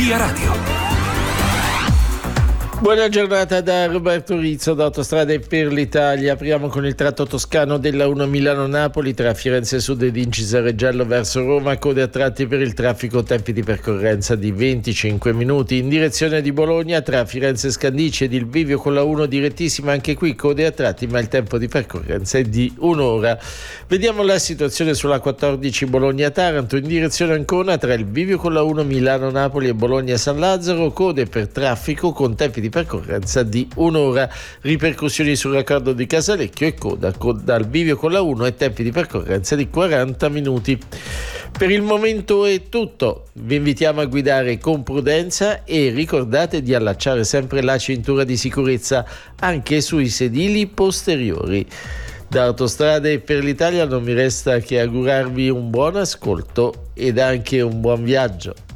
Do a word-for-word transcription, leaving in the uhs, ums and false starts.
Via Radio. Buona giornata da Roberto Rizzo da Autostrade per l'Italia. Apriamo con il tratto toscano della uno Milano-Napoli tra Firenze Sud ed Incisare Giallo verso Roma, code a tratti per il traffico, tempi di percorrenza di venticinque minuti. In direzione di Bologna tra Firenze Scandicci ed il Bivio con la uno direttissima, anche qui code a tratti ma il tempo di percorrenza è di un'ora. Vediamo la situazione sulla quattordici Bologna-Taranto in direzione Ancona tra il Bivio con la uno Milano-Napoli e Bologna-San Lazzaro, code per traffico con tempi di percorrenza di un'ora. Ripercussioni sul raccordo di Casalecchio e coda dal Bivio con la uno e tempi di percorrenza di quaranta minuti. Per il momento è tutto, vi invitiamo a guidare con prudenza e ricordate di allacciare sempre la cintura di sicurezza anche sui sedili posteriori. Da Autostrade per l'Italia non mi resta che augurarvi un buon ascolto ed anche un buon viaggio.